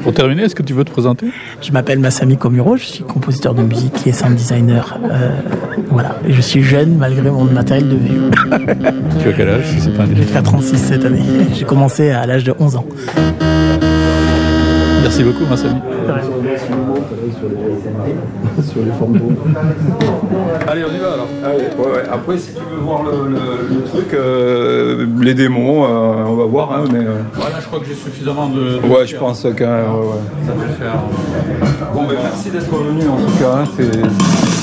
Pour terminer, est-ce que tu veux te présenter? Je m'appelle Massami Komuro, je suis compositeur de musique et sound designer. Voilà, et je suis jeune malgré mon matériel de vieux. Tu as quel âge si c'est pas Je vais faire 36 cette année. J'ai commencé à l'âge de 11 ans. Merci beaucoup, Massami. Sur les formes d'eau. Allez, on y va alors. Allez, ouais. Après, si tu veux voir le truc, les démos, on va voir. Hein, mais, Voilà, je crois que j'ai suffisamment de ouais, je pense que ça peut le faire. Bon, ben merci d'être venu en tout cas. Hein, c'est